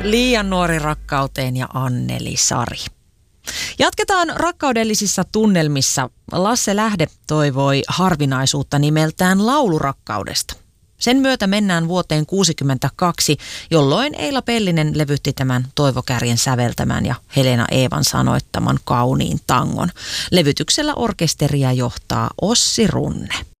Liian nuori rakkauteen ja Anneli Sari. Jatketaan rakkaudellisissa tunnelmissa. Lasse Lähde toivoi harvinaisuutta nimeltään laulurakkaudesta. Sen myötä mennään vuoteen 1962, jolloin Eila Pellinen levytti tämän Toivo Kärjen säveltämän ja Helena Eevan sanoittaman kauniin tangon. Levytyksellä orkesteria johtaa Ossi Runne.